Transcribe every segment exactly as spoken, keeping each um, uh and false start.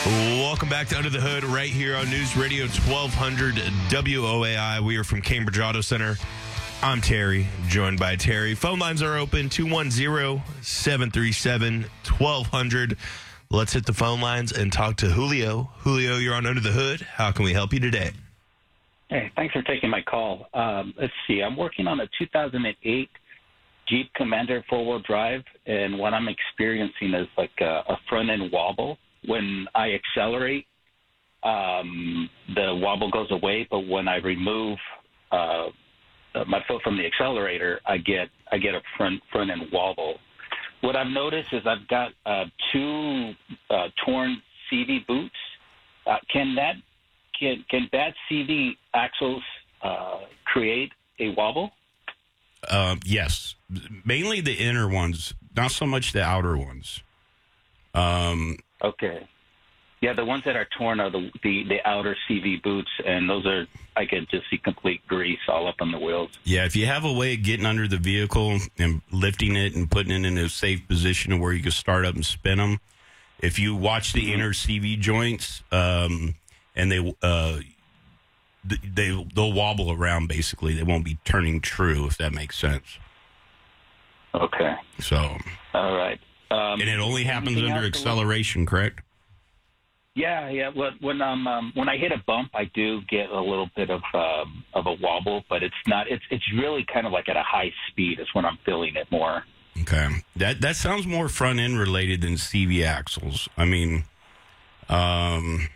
Welcome back to Under the Hood right here on News Radio twelve hundred W O A I. We are from Cambridge Auto Center. I'm Terry, joined by Terry. Phone lines are open, two one zero, seven three seven, one two zero zero. Let's hit the phone lines and talk to Julio. Julio, you're on Under the Hood. How can we help you today? Hey, thanks for taking my call. Um, let's see. I'm working on a two thousand eight Jeep Commander four-wheel drive, and what I'm experiencing is like a, a front-end wobble. When I accelerate, um, the wobble goes away, but when I remove uh, my foot from the accelerator, I get I get a front front end wobble. What I've noticed is I've got uh, two uh, torn C V boots. Uh, can that can can bad C V axles uh, create a wobble? Uh, yes, mainly the inner ones, not so much the outer ones. Um, Okay. Yeah, the ones that are torn are the, the, the outer C V boots, and those are, I could just see complete grease all up on the wheels. Yeah, if you have a way of getting under the vehicle and lifting it and putting it in a safe position where you can start up and spin them, if you watch the mm-hmm. inner C V joints, um, and they, uh, they, they'll wobble around basically. They won't be turning true, if that makes sense. Okay. So. All right. Um, and it only happens under acceleration, correct? Yeah, yeah. When when um, um when I hit a bump, I do get a little bit of um, of a wobble, but it's not. It's it's really kind of like at a high speed is when I'm feeling it more. Okay, that that sounds more front end related than C V axles. I mean, um,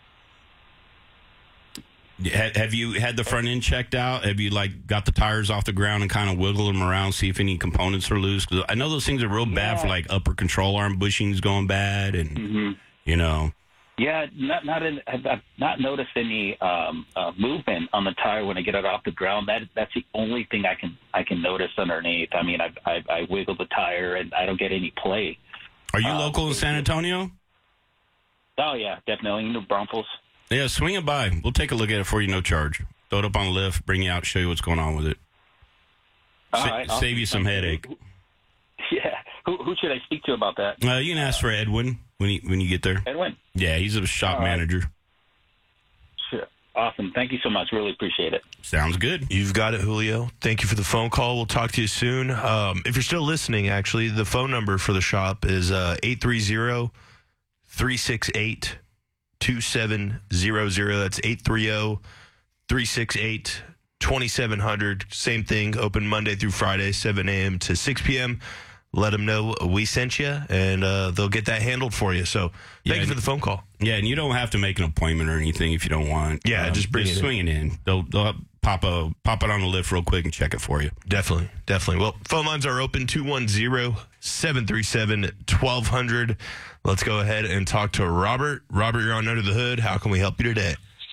have you had the front end checked out? Have you like got the tires off the ground and kind of wiggle them around, see if any components are loose? Because I know those things are real bad yeah. for like upper control arm bushings going bad, and mm-hmm. you know. Yeah, not not in, I've not noticed any um, uh, movement on the tire when I get it off the ground. That that's the only thing I can I can notice underneath. I mean, I I, I wiggle the tire and I don't get any play. Are you um, local in San Antonio? Oh yeah, definitely New Braunfels. Yeah, swing it by. We'll take a look at it for you, no charge. Throw it up on the lift, bring you out, show you what's going on with it. All Sa- right, save you some headache. Yeah, who who should I speak to about that? Uh, you can ask for Edwin when you when you get there. Edwin. Yeah, he's a shop All right. manager. Sure. Awesome. Thank you so much. Really appreciate it. Sounds good. You've got it, Julio. Thank you for the phone call. We'll talk to you soon. Um, if you're still listening, actually, the phone number for the shop is uh, eight three zero, three six eight, two seven zero zero. That's eight three zero, three six eight, two seven zero zero. Same thing, open Monday through Friday, seven a.m. to six p.m. Let them know we sent you, and uh, they'll get that handled for you. So thank yeah, you for the phone call. Yeah, and you don't have to make an appointment or anything if you don't want. Yeah, um, just bring just it swing in. it in. They'll, they'll pop a pop it on the lift real quick and check it for you. Definitely, definitely. Well, phone lines are open, two one zero, seven three seven, one two zero zero. Let's go ahead and talk to Robert. Robert, you're on Under the Hood. How can we help you today?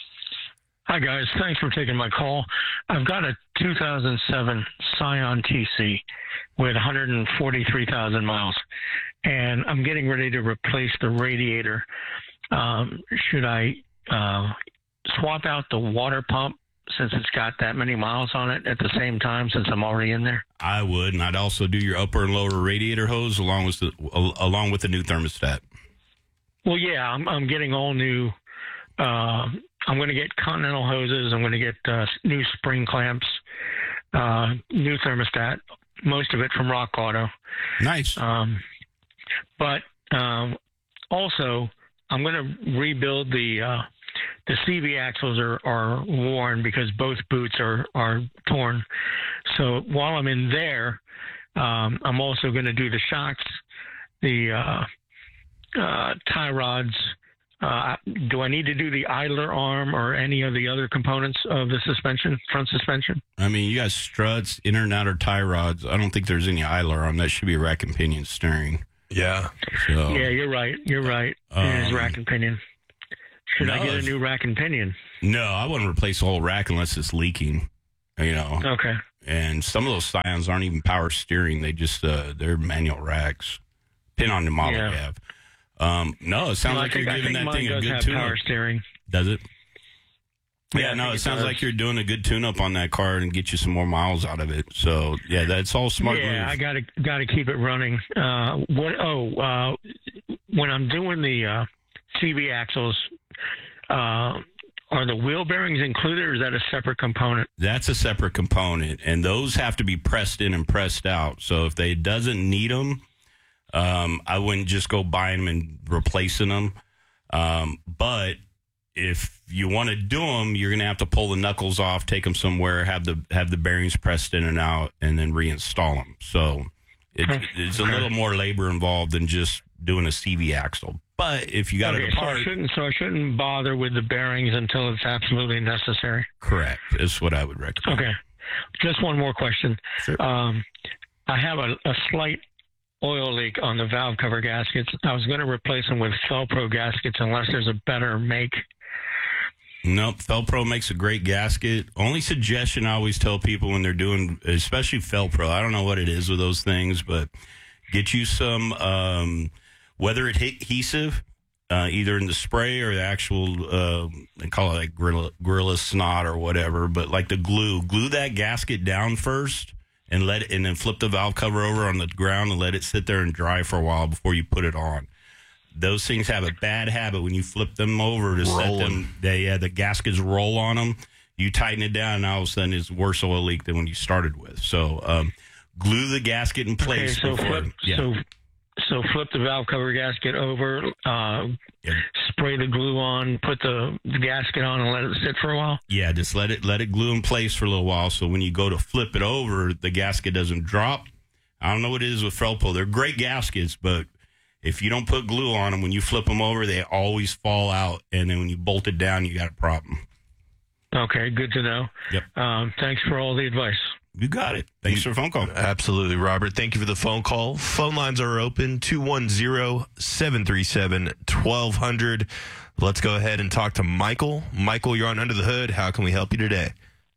Hi, guys. Thanks for taking my call. I've got a two thousand seven Scion T C with one hundred forty-three thousand miles, and I'm getting ready to replace the radiator. Um, should I uh, swap out the water pump since it's got that many miles on it at the same time since I'm already in there? I would, and I'd also do your upper and lower radiator hose along with the along with the new thermostat. Well, yeah, I'm, I'm getting all new. Uh, I'm going to get Continental hoses. I'm going to get uh, new spring clamps, uh, new thermostat, most of it from Rock Auto. Nice. Um, but um, also, I'm going to rebuild the uh, the C V axles are, are worn because both boots are, are torn. So while I'm in there, um, I'm also going to do the shocks, the uh, uh, tie rods. Uh, do I need to do the idler arm or any of the other components of the suspension, front suspension? I mean, you got struts, inner and outer tie rods. I don't think there's any idler arm. That should be rack and pinion steering. Yeah. So, yeah, you're right. You're right. Um, it is rack and pinion. Should no, I get a new rack and pinion? No, I wouldn't replace the whole rack unless it's leaking. You know. Okay. And some of those Scions aren't even power steering. They just uh, they're manual racks. Pin on the model yeah. you have. Um, no, it sounds well, like think, you're giving that thing a good have tune-up. power steering. Does it? Yeah, Yeah, no, it, it sounds does. like you're doing a good tune-up on that car and get you some more miles out of it. So, yeah, that's all smart Yeah, move. I got to got to keep it running. Uh, what? Oh, uh, when I'm doing the uh, C V axles, uh, are the wheel bearings included, or is that a separate component? That's a separate component, and those have to be pressed in and pressed out. So if they doesn't need them, um, I wouldn't just go buying them and replacing them. Um, but if you want to do them, you're going to have to pull the knuckles off, take them somewhere, have the have the bearings pressed in and out, and then reinstall them. So it, it's a little more labor involved than just doing a C V axle. But if you got okay, it so apart, I shouldn't so I shouldn't bother with the bearings until it's absolutely necessary. correct is what I would recommend. Okay, just one more question. Sure. Um, I have a, a slight oil leak on the valve cover gaskets. I was going to replace them with Felpro gaskets unless there's a better make. Nope, Felpro makes a great gasket. Only suggestion I always tell people when they're doing, especially Felpro, I don't know what it is with those things, but get you some um, weather adhesive, uh, either in the spray or the actual, uh, they call it like gorilla, gorilla snot or whatever, but like the glue. Glue that gasket down first and let it, and then flip the valve cover over on the ground and let it sit there and dry for a while before you put it on. Those things have a bad habit when you flip them over to set them. They, yeah, the gaskets roll on them. You tighten it down, and all of a sudden it's worse oil leak than when you started with. So um, glue the gasket in place. Okay, so before, flip, yeah. so so flip the valve cover gasket over, uh, yeah. spray the glue on, put the, the gasket on, and let it sit for a while. Yeah, just let it let it glue in place for a little while. So when you go to flip it over, the gasket doesn't drop. I don't know what it is with Felpro. They're great gaskets, but if you don't put glue on them, when you flip them over, they always fall out. And then when you bolt it down, you got a problem. Okay, good to know. Yep. Um, thanks for all the advice. You got it. Thanks for the phone call. Absolutely, Robert. Thank you for the phone call. Phone lines are open, two one zero, seven three seven, one two zero zero. Let's go ahead and talk to Michael. Michael, you're on Under the Hood. How can we help you today?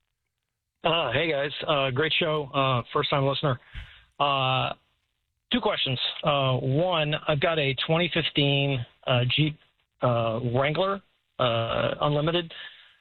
Uh, hey, guys. Uh, great show. Uh, first-time listener. Uh, two questions. Uh, one, I've got a twenty fifteen uh, Jeep uh, Wrangler uh, Unlimited.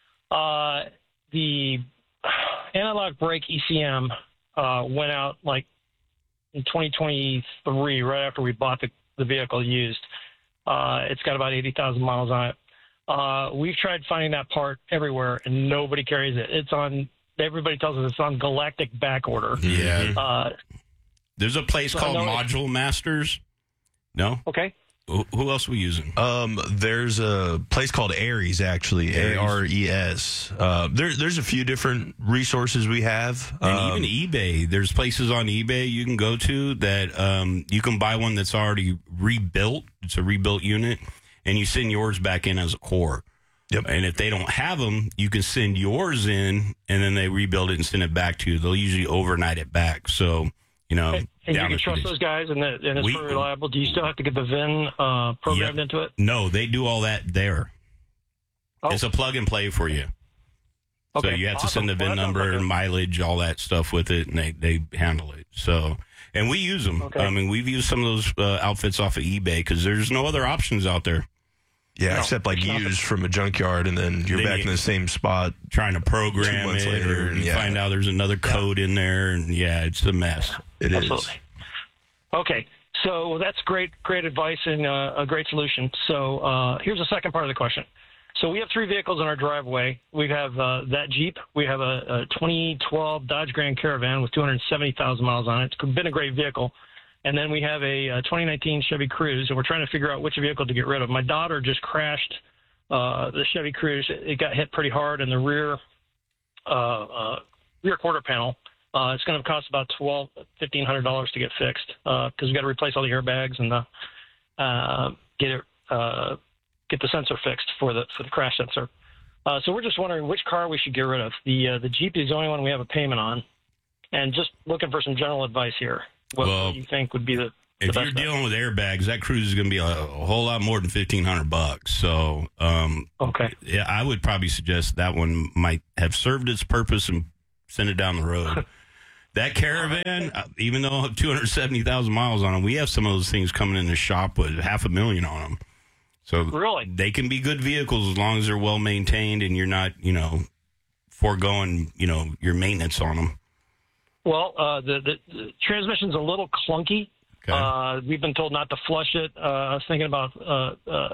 Uh, the analog brake E C M uh, went out like in twenty twenty-three, right after we bought the, the vehicle used. Uh, it's got about eighty thousand miles on it. Uh, we've tried finding that part everywhere, and nobody carries it. It's on, everybody tells us it's on Galactic back order. Yeah. Uh, There's a place so called no, Module Masters. No? Okay. Who, who else are we using? Um, there's a place called Aries, actually, A R E S. Uh, there, there's a few different resources we have. And um, even eBay. There's places on eBay you can go to that um, you can buy one that's already rebuilt. It's a rebuilt unit, and you send yours back in as a core. Yep. And if they don't have them, you can send yours in, and then they rebuild it and send it back to you. They'll usually overnight it back. So, you know. And, and you can trust those guys, and, the, and it's we, very reliable. Do you still have to get the V I N uh, programmed yep. into it? No, they do all that there. Oh. It's a plug and play for you. Okay. So you have Awesome. to send the V I N Well, number like and a- mileage, all that stuff with it, and they, they handle it. So, and we use them. Okay. I mean, we've used some of those uh, outfits off of eBay because there's no other options out there. Yeah, No, except like it's not. used from a junkyard, and then you're Then back you- in the same spot. Trying to program Two months it later, and yeah. find out there's another code in there, and yeah, it's a mess. It is. Absolutely. Okay. So that's great, great advice and uh, a great solution. So uh, here's the second part of the question. So we have three vehicles in our driveway. We have uh, that Jeep. We have a, a twenty twelve Dodge Grand Caravan with two hundred seventy thousand miles on it. It's been a great vehicle. And then we have a, a twenty nineteen Chevy Cruze, and we're trying to figure out which vehicle to get rid of. My daughter just crashed uh, the Chevy Cruze. It got hit pretty hard in the rear uh, uh, rear quarter panel. Uh, it's going to cost about twelve, fifteen hundred dollars to get fixed because we got to replace all the airbags and the, uh, get it uh, get the sensor fixed for the for the crash sensor. Uh, so we're just wondering which car we should get rid of. The uh, the Jeep is the only one we have a payment on, and just looking for some general advice here. What Well, you think would be the, the If best you're bet? dealing with airbags, that Cruise is going to be a, a whole lot more than fifteen hundred bucks. So, um, Okay. yeah, I would probably suggest that one might have served its purpose and send it down the road. That Caravan, uh, even though two hundred seventy thousand miles on them, we have some of those things coming in the shop with half a million on them. So Really? they can be good vehicles as long as they're well maintained and you're not, you know, foregoing, you know, your maintenance on them. Well, uh, the, the, the transmission's a little clunky. Okay. Uh, we've been told not to flush it. Uh, I was thinking about uh, uh,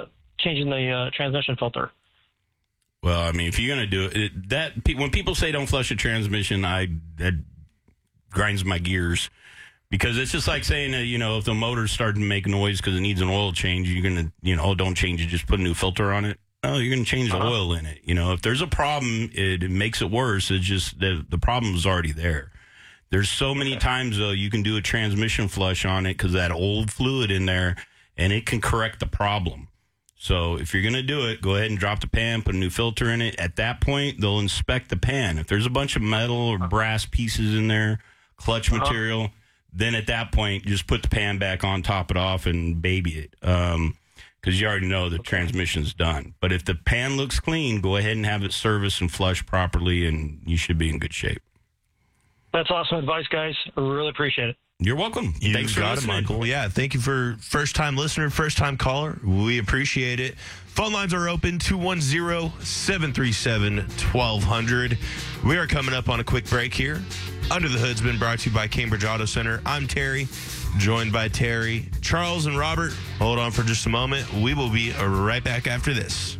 changing the uh, transmission filter. Well, I mean, if you're going to do it, it, that when people say don't flush a transmission, I that grinds my gears, because it's just like saying that, you know, if the motor's starting to make noise because it needs an oil change, you're going to, you know, oh, don't change it, just put a new filter on it. Oh, you're going to change the uh-huh. oil in it. You know, if there's a problem, it, it makes it worse. It's just the the problem is already there. There's so many times, though, you can do a transmission flush on it because that old fluid in there, and it can correct the problem. So if you're going to do it, go ahead and drop the pan, put a new filter in it. At that point, they'll inspect the pan. If there's a bunch of metal or brass pieces in there, clutch uh-huh. material, then at that point, just put the pan back on, top it off, and baby it. Um, because you already know the okay. transmission's done. But if the pan looks clean, go ahead and have it serviced and flushed properly, and you should be in good shape. That's awesome advice, guys. I really appreciate it. You're welcome. You Thanks for got listening. it, Michael. Yeah, thank you for first-time listener, first-time caller. We appreciate it. Phone lines are open, two one zero, seven three seven, one two zero zero. We are coming up on a quick break here. Under the Hood's been brought to you by Cambridge Auto Center. I'm Terry, joined by Terry. Charles and Robert, hold on for just a moment. We will be right back after this.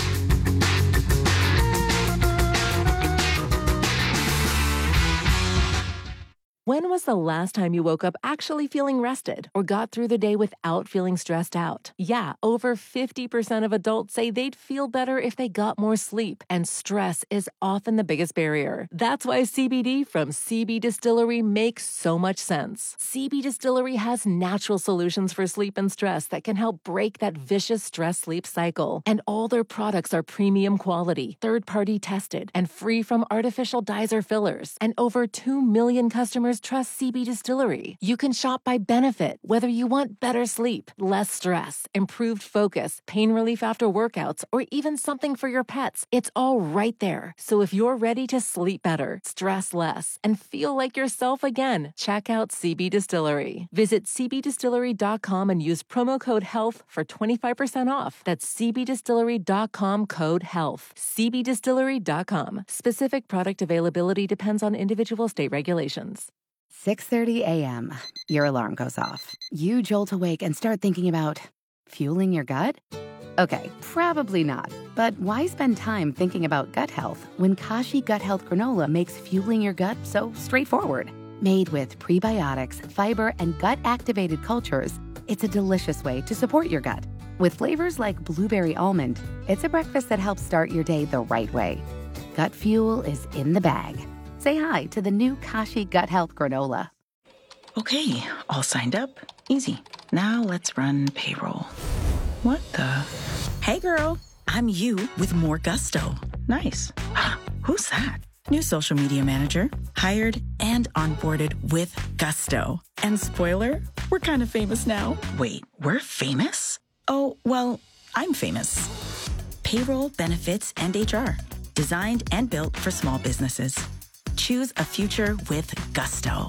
When was the last time you woke up actually feeling rested or got through the day without feeling stressed out? Yeah, over fifty percent of adults say they'd feel better if they got more sleep, and stress is often the biggest barrier. That's why C B D from C B Distillery makes so much sense. C B Distillery has natural solutions for sleep and stress that can help break that vicious stress-sleep cycle. And all their products are premium quality, third-party tested, and free from artificial dyes or fillers. And over two million customers trust C B Distillery. You can shop by benefit, whether you want better sleep, less stress, improved focus, pain relief after workouts, or even something for your pets. It's all right there. So if you're ready to sleep better, stress less, and feel like yourself again, check out C B Distillery. Visit c b distillery dot com and use promo code HEALTH for twenty-five percent off. That's c b distillery dot com code HEALTH. c b distillery dot com. Specific product availability depends on individual state regulations. six thirty a.m. Your alarm goes off. You jolt awake and start thinking about fueling your gut? Okay, probably not. But why spend time thinking about gut health when Kashi Gut Health Granola makes fueling your gut so straightforward? Made with prebiotics, fiber, and gut-activated cultures, it's a delicious way to support your gut. With flavors like blueberry almond, it's a breakfast that helps start your day the right way. Gut fuel is in the bag. Say hi to the new Kashi Gut Health Granola. Okay, all signed up. Easy. Now let's run payroll. What the? Hey girl, I'm you with more gusto. Nice. Who's that? New social media manager. Hired and onboarded with gusto. And spoiler, we're kind of famous now. Wait, we're famous? Oh, well, I'm famous. Payroll, benefits, and H R. Designed and built for small businesses. Choose a future with gusto.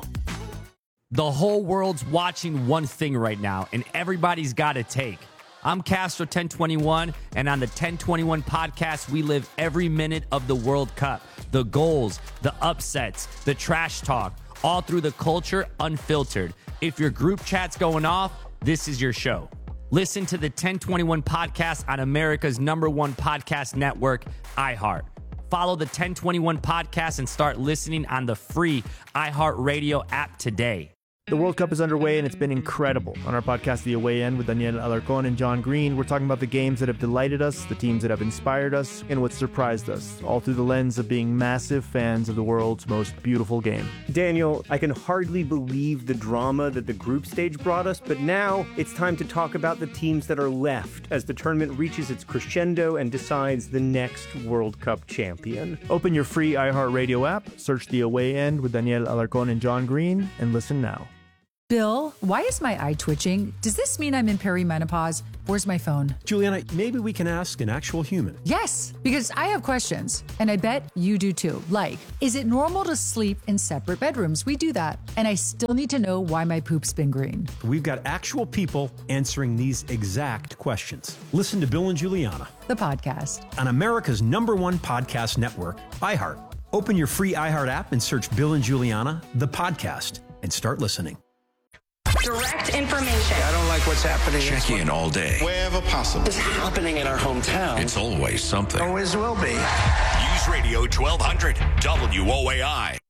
The whole world's watching one thing right now, and everybody's got a take. I'm Castro ten twenty-one, and on the ten twenty-one podcast, we live every minute of the World Cup. The goals, the upsets, the trash talk, all through the culture unfiltered. If your group chat's going off, this is your show. Listen to the ten twenty-one podcast on America's number one podcast network, iHeart. Follow the ten twenty-one podcast and start listening on the free iHeartRadio app today. The World Cup is underway, and it's been incredible. On our podcast, The Away End, with Daniel Alarcon and John Green, we're talking about the games that have delighted us, the teams that have inspired us, and what surprised us, all through the lens of being massive fans of the world's most beautiful game. Daniel, I can hardly believe the drama that the group stage brought us, but now it's time to talk about the teams that are left as the tournament reaches its crescendo and decides the next World Cup champion. Open your free iHeartRadio app, search The Away End with Daniel Alarcon and John Green, and listen now. Bill, why is my eye twitching? Does this mean I'm in perimenopause? Where's my phone? Juliana, maybe we can ask an actual human. Yes, because I have questions, and I bet you do too. Like, is it normal to sleep in separate bedrooms? We do that. And I still need to know why my poop's been green. We've got actual people answering these exact questions. Listen to Bill and Juliana, the podcast, on America's number one podcast network, iHeart. Open your free iHeart app and search Bill and Juliana, the podcast, and start listening. Direct information. I don't like what's happening. Check in all day. Wherever possible. What's happening in our hometown? It's always something. Always will be. News Radio twelve hundred W O A I.